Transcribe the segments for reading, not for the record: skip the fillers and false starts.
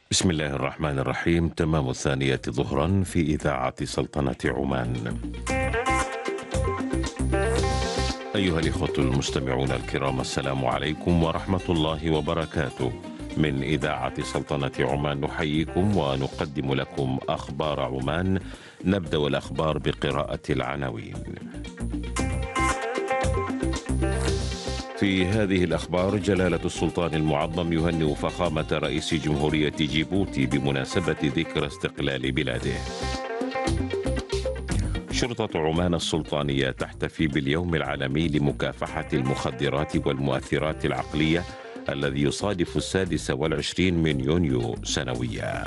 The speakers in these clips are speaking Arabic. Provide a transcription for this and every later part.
بسم الله الرحمن الرحيم. تمام 2 ظهرا في إذاعة سلطنة عمان. أيها الإخوة المستمعون الكرام، السلام عليكم ورحمة الله وبركاته. من إذاعة سلطنة عمان نحييكم ونقدم لكم أخبار عمان. نبدأ الأخبار بقراءة العناوين. في هذه الأخبار: جلالة السلطان المعظم يهنئ فخامة رئيس جمهورية جيبوتي بمناسبة ذكرى استقلال بلاده. شرطة عمان السلطانية تحتفي باليوم العالمي لمكافحة المخدرات والمؤثرات العقلية الذي يصادف 26 من يونيو سنويا.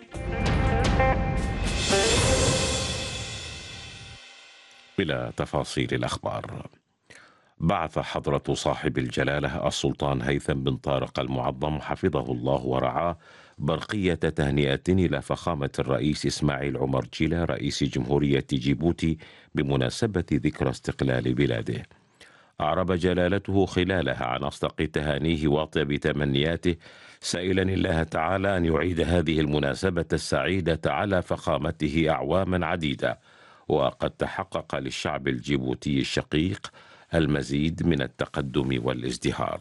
إلى تفاصيل الأخبار. بعث حضرة صاحب الجلالة السلطان هيثم بن طارق المعظم حفظه الله ورعاه برقية تهنئة إلى فخامة الرئيس إسماعيل عمر جيلة رئيس جمهورية جيبوتي بمناسبة ذكرى استقلال بلاده. أعرب جلالته خلالها عن أصدق تهانيه وأطيب تمنياته، سائلا الله تعالى أن يعيد هذه المناسبة السعيدة على فخامته أعواما عديدة، وقد تحقق للشعب الجيبوتي الشقيق المزيد من التقدم والازدهار.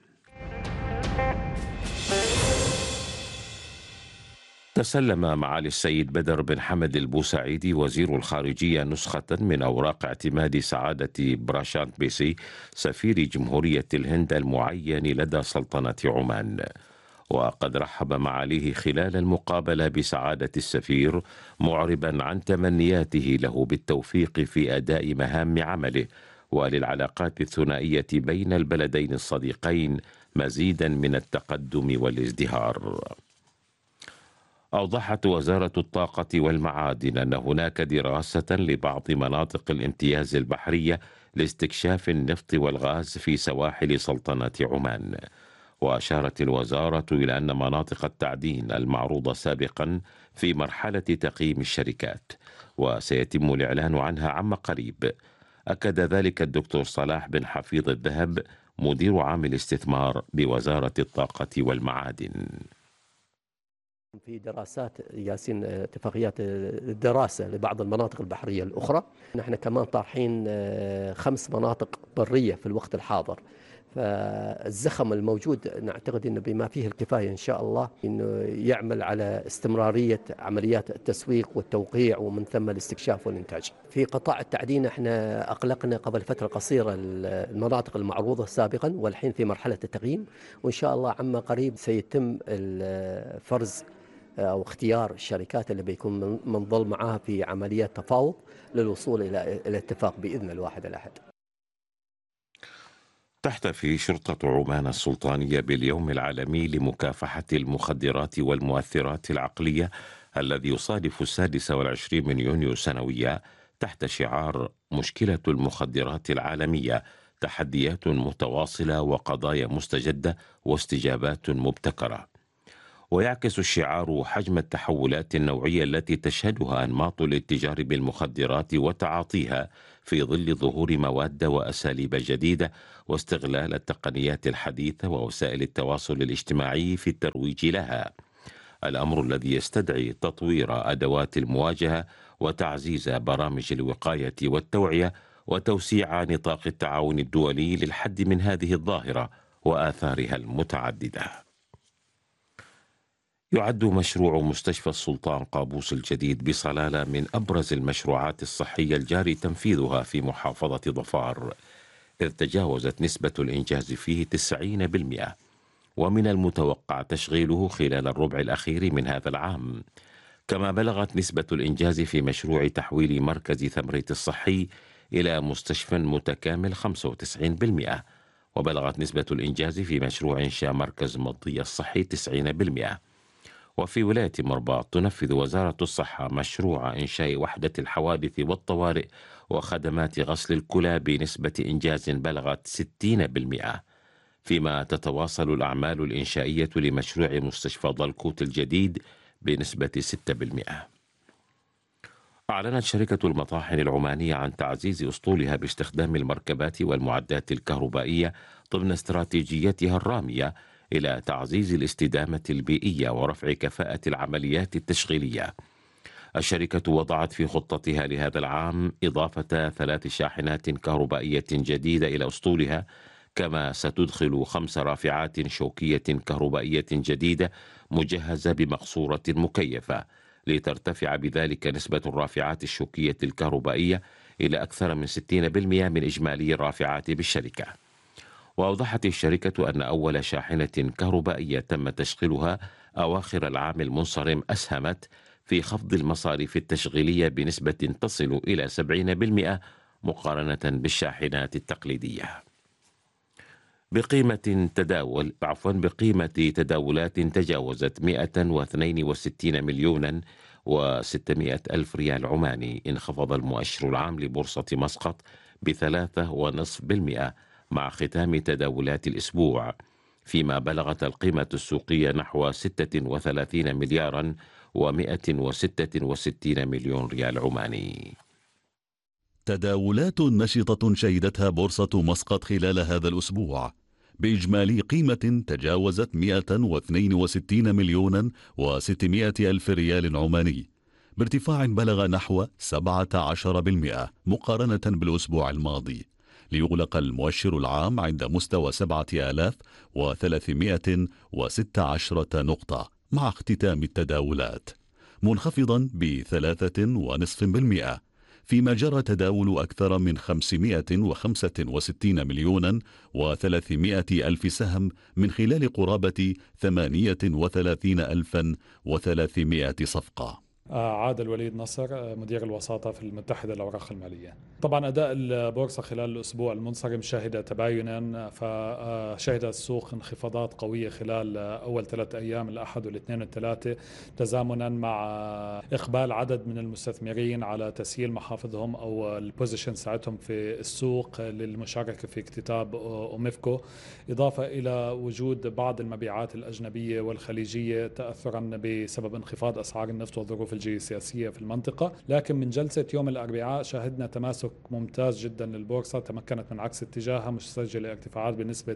تسلم معالي السيد بدر بن حمد البوسعيدي وزير الخارجية نسخة من أوراق اعتماد سعادة براشانت بيسي سفير جمهورية الهند المعين لدى سلطنة عمان. وقد رحب معاليه خلال المقابلة بسعادة السفير، معربا عن تمنياته له بالتوفيق في أداء مهام عمله وللعلاقات الثنائية بين البلدين الصديقين مزيدا من التقدم والازدهار. أوضحت وزارة الطاقة والمعادن أن هناك دراسة لبعض مناطق الامتياز البحرية لاستكشاف النفط والغاز في سواحل سلطنة عمان. وأشارت الوزارة إلى أن مناطق التعدين المعروضة سابقا في مرحلة تقييم الشركات، وسيتم الإعلان عنها عما قريب. أكد ذلك الدكتور صلاح بن حفيظ الذهب مدير عام الاستثمار بوزارة الطاقة والمعادن. في دراسات ياسين اتفاقيات الدراسة لبعض المناطق البحرية الأخرى. نحن كمان طارحين 5 مناطق برية في الوقت الحاضر، فالزخم الموجود نعتقد أنه بما فيه الكفاية إن شاء الله أنه يعمل على استمرارية عمليات التسويق والتوقيع ومن ثم الاستكشاف والإنتاج. في قطاع التعدين احنا أقلقنا قبل فترة قصيرة المناطق المعروضة سابقا، والحين في مرحلة التقييم، وإن شاء الله عما قريب سيتم الفرز أو اختيار الشركات اللي بيكون منظل معها في عمليات تفاوض للوصول إلى الاتفاق بإذن الواحد الأحد. تحتفي شرطة عمان السلطانية باليوم العالمي لمكافحة المخدرات والمؤثرات العقلية الذي يصادف 26 من يونيو سنويا تحت شعار مشكلة المخدرات العالمية، تحديات متواصلة وقضايا مستجدة واستجابات مبتكرة. ويعكس الشعار حجم التحولات النوعية التي تشهدها أنماط الاتجار بالمخدرات وتعاطيها في ظل ظهور مواد وأساليب جديدة واستغلال التقنيات الحديثة ووسائل التواصل الاجتماعي في الترويج لها، الأمر الذي يستدعي تطوير أدوات المواجهة وتعزيز برامج الوقاية والتوعية وتوسيع نطاق التعاون الدولي للحد من هذه الظاهرة وآثارها المتعددة. يعد مشروع مستشفى السلطان قابوس الجديد بصلالة من أبرز المشروعات الصحية الجاري تنفيذها في محافظة ظفار، إذ تجاوزت نسبة الإنجاز فيه 90%، ومن المتوقع تشغيله خلال الربع الأخير من هذا العام. كما بلغت نسبة الإنجاز في مشروع تحويل مركز ثمريت الصحي إلى مستشفى متكامل 95%، وبلغت نسبة الإنجاز في مشروع إنشاء مركز مطية الصحي 90%. وفي ولاية مرباط تنفذ وزارة الصحة مشروع إنشاء وحدة الحوادث والطوارئ وخدمات غسل الكلى بنسبة إنجاز بلغت 60%، فيما تتواصل الأعمال الإنشائية لمشروع مستشفى ضلكوت الجديد بنسبة 6%. أعلنت شركة المطاحن العمانية عن تعزيز أسطولها باستخدام المركبات والمعدات الكهربائية ضمن استراتيجيتها الرامية إلى تعزيز الاستدامة البيئية ورفع كفاءة العمليات التشغيلية. الشركة وضعت في خطتها لهذا العام إضافة 3 شاحنات كهربائية جديدة إلى أسطولها، كما ستدخل 5 رافعات شوكية كهربائية جديدة مجهزة بمقصورة مكيفة، لترتفع بذلك نسبة الرافعات الشوكية الكهربائية إلى أكثر من 60% من إجمالي الرافعات بالشركة. وأوضحت الشركة أن أول شاحنة كهربائية تم تشغيلها أواخر العام المنصرم أسهمت في خفض المصاريف التشغيلية بنسبة تصل إلى 70% مقارنة بالشاحنات التقليدية. بقيمة تداولات تجاوزت 162 مليون و600 ألف ريال عماني، انخفض المؤشر العام لبورصة مسقط ب3.5% مع ختام تداولات الأسبوع، فيما بلغت القيمة السوقية نحو 36 مليارا و166 مليون ريال عماني. تداولات نشطة شهدتها بورصة مسقط خلال هذا الأسبوع بإجمالي قيمة تجاوزت 162 مليون و600 ألف ريال عماني، بارتفاع بلغ نحو 17% مقارنة بالأسبوع الماضي، ليغلق المؤشر العام عند مستوى 7316 نقطة مع اختتام التداولات منخفضا ب3.5%، فيما جرى تداول أكثر من 565 مليون و300 ألف سهم من خلال قرابة 38,300 صفقة. عادل وليد نصر، مدير الوساطة في المتحدة للأوراق المالية. طبعا أداء البورصة خلال الأسبوع المنصرم شهد تباينا، فشهد السوق انخفاضات قوية خلال أول 3 أيام، الأحد والاثنين والثلاثة، تزامنا مع إقبال عدد من المستثمرين على تسييل محافظهم أو البوزيشن ساعتهم في السوق للمشاركة في اكتتاب أوميفكو، إضافة إلى وجود بعض المبيعات الأجنبية والخليجية تأثرا بسبب انخفاض أسعار النفط والظروف الجيوسياسية في المنطقة. لكن من جلسة يوم الأربعاء شاهدنا تماسك ممتاز جدا للبورصة، تمكنت من عكس اتجاهها، مسجلة ارتفاعات بنسبة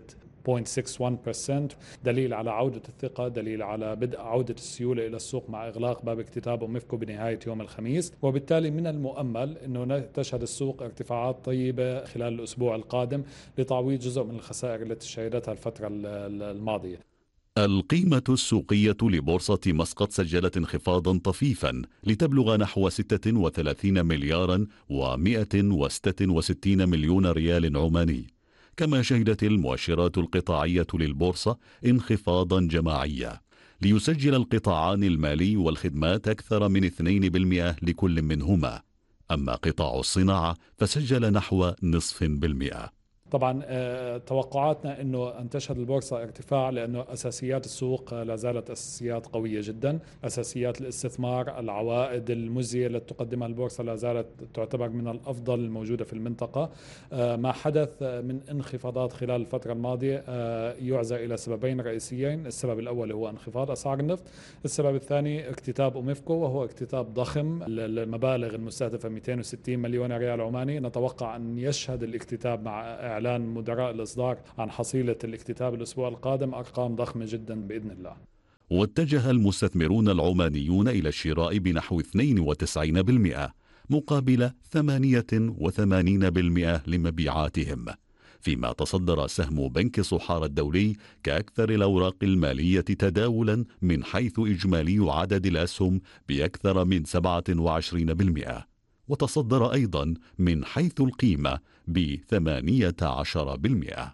0.61%، دليل على عودة الثقة، دليل على بدء عودة السيولة إلى السوق مع إغلاق باب اكتتاب أوميفكو بنهاية يوم الخميس. وبالتالي من المؤمل أنه تشهد السوق ارتفاعات طيبة خلال الأسبوع القادم لتعويض جزء من الخسائر التي شهدتها الفترة الماضية. القيمة السوقية لبورصة مسقط سجلت انخفاضا طفيفا لتبلغ نحو 36 مليارا و166 مليون ريال عماني، كما شهدت المؤشرات القطاعية للبورصة انخفاضا جماعيا، ليسجل القطاعان المالي والخدمات أكثر من 2% لكل منهما، أما قطاع الصناعة فسجل نحو 0.5%. طبعا توقعاتنا انه ان تشهد البورصه ارتفاع، لانه اساسيات السوق لا زالت اساسيات قويه جدا، اساسيات الاستثمار، العوائد المزيه التي تقدمها البورصه لا زالت تعتبر من الافضل الموجوده في المنطقه. ما حدث من انخفاضات خلال الفتره الماضيه يعزى الى سببين رئيسيين، السبب الاول هو انخفاض اسعار النفط، السبب الثاني اكتتاب اوميفكو، وهو اكتتاب ضخم، المبالغ المستهدفه 260 مليون ريال عماني. نتوقع ان يشهد الاكتتاب مع إعلان مدراء الإصدار عن حصيلة الاكتتاب الأسبوع القادم أرقام ضخمة جدا بإذن الله. واتجه المستثمرون العمانيون إلى الشراء بنحو 92% مقابل 88% لمبيعاتهم، فيما تصدر سهم بنك صحارى الدولي كأكثر الأوراق المالية تداولا من حيث إجمالي عدد الأسهم بأكثر من 27%، وتصدر أيضا من حيث القيمة ب18%.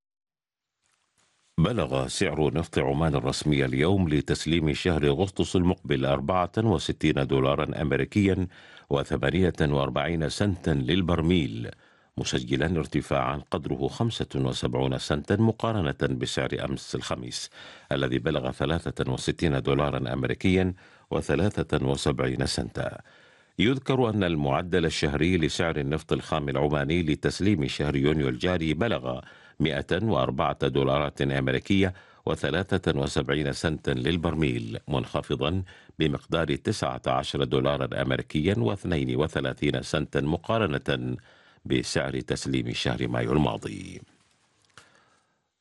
بلغ سعر نفط عمان الرسمي اليوم لتسليم شهر أغسطس المقبل 64 دولارا أمريكيا و48 سنتا للبرميل، مسجلا ارتفاعا قدره 75 سنتا مقارنة بسعر أمس الخميس الذي بلغ 63 دولارا أمريكيا و73 سنتا. يذكر أن المعدل الشهري لسعر النفط الخام العماني لتسليم شهر يونيو الجاري بلغ 104 دولارات أمريكية و73 سنتا للبرميل، منخفضا بمقدار 19 دولارا أمريكيا و32 سنتا مقارنة بسعر تسليم شهر مايو الماضي.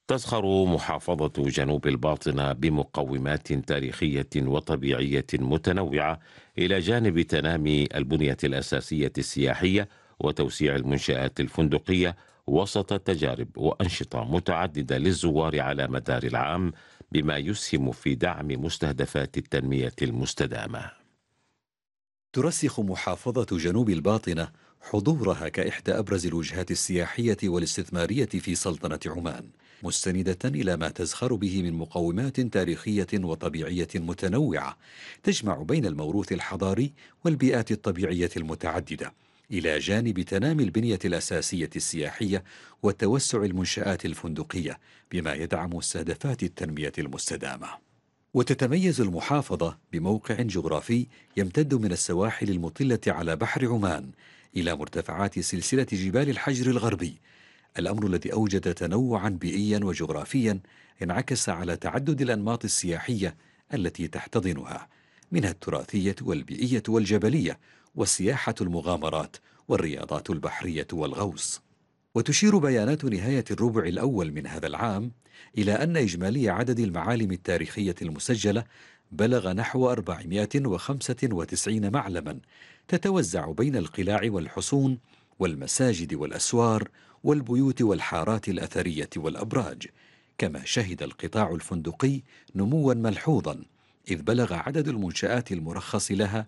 تزخر محافظة جنوب الباطنة بمقومات تاريخية وطبيعية متنوعة إلى جانب تنامي البنية الأساسية السياحية وتوسيع المنشآت الفندقية وسط تجارب وأنشطة متعددة للزوار على مدار العام، بما يسهم في دعم مستهدفات التنمية المستدامة. ترسخ محافظة جنوب الباطنة حضورها كإحدى أبرز الوجهات السياحية والاستثمارية في سلطنة عمان، مستندة إلى ما تزخر به من مقومات تاريخية وطبيعية متنوعة تجمع بين الموروث الحضاري والبيئات الطبيعية المتعددة، إلى جانب تنامي البنية الأساسية السياحية وتوسع المنشآت الفندقية، بما يدعم مستهدفات التنمية المستدامة. وتتميز المحافظة بموقع جغرافي يمتد من السواحل المطلة على بحر عمان إلى مرتفعات سلسلة جبال الحجر الغربي، الأمر الذي أوجد تنوعا بيئيا وجغرافيا انعكس على تعدد الأنماط السياحية التي تحتضنها، منها التراثية والبيئية والجبلية والسياحة المغامرات والرياضات البحرية والغوص. وتشير بيانات نهاية الربع الأول من هذا العام إلى أن إجمالي عدد المعالم التاريخية المسجلة بلغ نحو 495 معلما، تتوزع بين القلاع والحصون والمساجد والأسوار والبيوت والحارات الأثرية والأبراج. كما شهد القطاع الفندقي نموا ملحوظا، إذ بلغ عدد المنشآت المرخص لها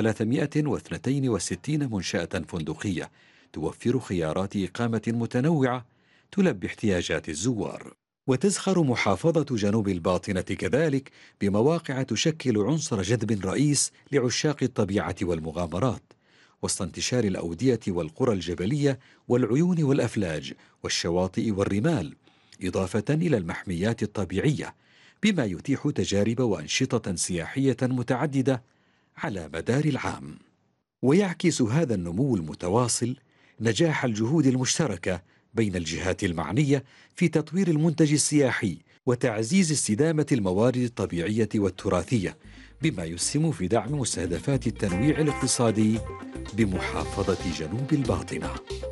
362 منشأة فندقية توفر خيارات إقامة متنوعة تلبي احتياجات الزوار. وتزخر محافظة جنوب الباطنة كذلك بمواقع تشكل عنصر جذب رئيس لعشاق الطبيعة والمغامرات، وسط انتشار الأودية والقرى الجبلية والعيون والأفلاج والشواطئ والرمال، إضافة إلى المحميات الطبيعية، بما يتيح تجارب وأنشطة سياحية متعددة على مدار العام. ويعكس هذا النمو المتواصل نجاح الجهود المشتركة بين الجهات المعنية في تطوير المنتج السياحي وتعزيز استدامة الموارد الطبيعية والتراثية، بما يسهم في دعم مستهدفات التنويع الاقتصادي بمحافظة جنوب الباطنة.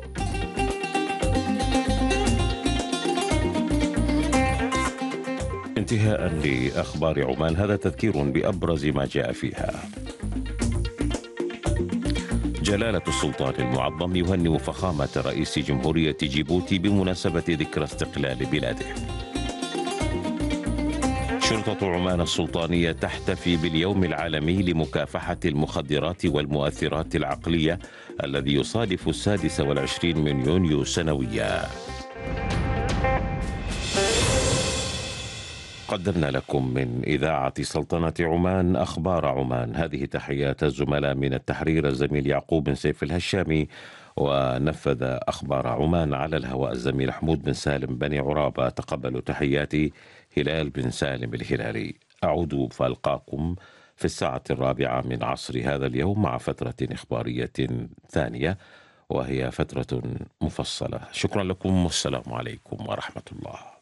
انتهاء لأخبار عمان، هذا تذكير بأبرز ما جاء فيها. جلالة السلطان المعظم يهنئ فخامة رئيس جمهورية جيبوتي بمناسبة ذكرى استقلال بلاده. شرطة عمان السلطانية تحتفي باليوم العالمي لمكافحة المخدرات والمؤثرات العقلية الذي يصادف 26 من يونيو سنويا. قدمنا لكم من إذاعة سلطنة عمان أخبار عمان. هذه تحيات الزملاء من التحرير، الزميل يعقوب بن سيف الهشامي، ونفذ أخبار عمان على الهواء الزميل حمود بن سالم بني عرابة. تقبلوا تحياتي هلال بن سالم الهلالي. أعود فألقاكم في الساعة 4 من عصر هذا اليوم مع فترة إخبارية ثانية، وهي فترة مفصلة. شكرا لكم والسلام عليكم ورحمة الله.